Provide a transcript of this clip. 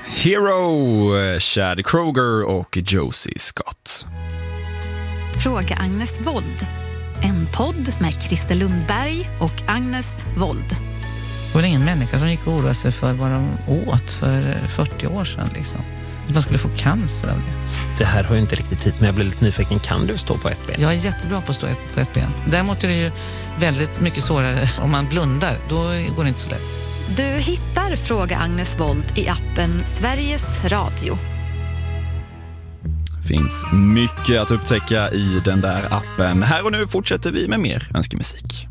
Hero, Chad Kroeger och Josie Scott. Fråga Agnes Wold. En podd med Christer Lundberg och Agnes Wold. Det var ingen människa som gick och oroade sig för vad de åt för 40 år sedan. Liksom. Att man skulle få cancer av det. Det här har ju inte riktigt tid, men jag blir lite nyfiken. Kan du stå på ett ben? Jag är jättebra på att stå på ett ben. Däremot är det ju väldigt mycket svårare om man blundar. Då går det inte så lätt. Du hittar Fråga Agnes Wold i appen Sveriges Radio. Finns mycket att upptäcka i den där appen. Här och nu fortsätter vi med mer önskemusik.